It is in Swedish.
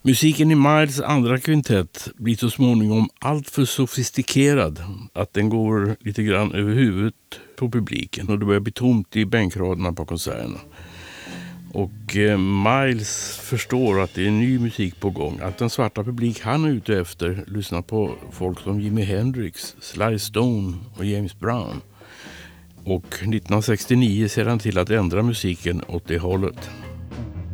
Musiken i Miles andra kvintett blir så småningom allt för sofistikerad att den går lite grann över huvudet på publiken och det börjar bli tomt i bänkraderna på konserterna. Och Miles förstår att det är ny musik på gång, att den svarta publik han är ute efter lyssnar på folk som Jimi Hendrix, Sly Stone och James Brown. Och 1969 ser han till att ändra musiken åt det hållet.